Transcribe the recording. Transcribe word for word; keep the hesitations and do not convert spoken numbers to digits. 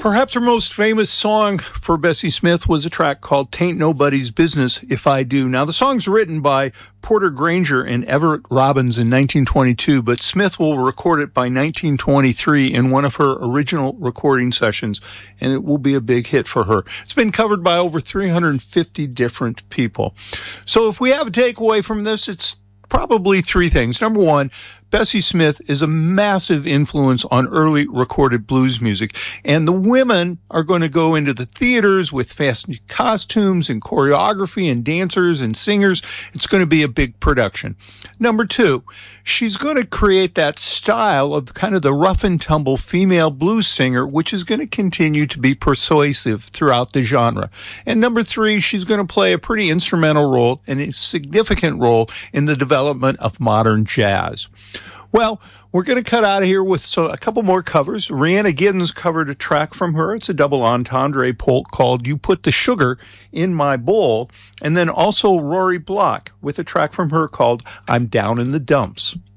Perhaps her most famous song for Bessie Smith was a track called "Tain't Nobody's Business If I Do." Now, the song's written by Porter Granger and Everett Robbins in nineteen twenty-two, but Smith will record it by nineteen twenty-three in one of her original recording sessions, and it will be a big hit for her. It's been covered by over three hundred fifty different people. So if we have a takeaway from this, it's probably three things. Number one, Bessie Smith is a massive influence on early recorded blues music, and the women are going to go into the theaters with fancy costumes and choreography and dancers and singers. It's going to be a big production. Number two, she's going to create that style of kind of the rough and tumble female blues singer, which is going to continue to be persuasive throughout the genre. And number three, she's going to play a pretty instrumental role and a significant role in the development of modern jazz. Well, we're going to cut out of here with so, a couple more covers. Rhianna Giddens covered a track from her. It's a double entendre polk called "You Put the Sugar in My Bowl." And then also Rory Block with a track from her called "I'm Down in the Dumps."